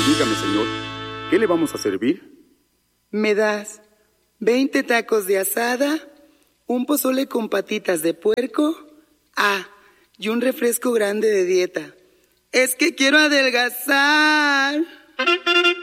Dígame, señor, ¿qué le vamos a servir? ¿Me das 20 tacos de asada, un pozole con patitas de puerco, y un refresco grande de dieta? Es que quiero adelgazar.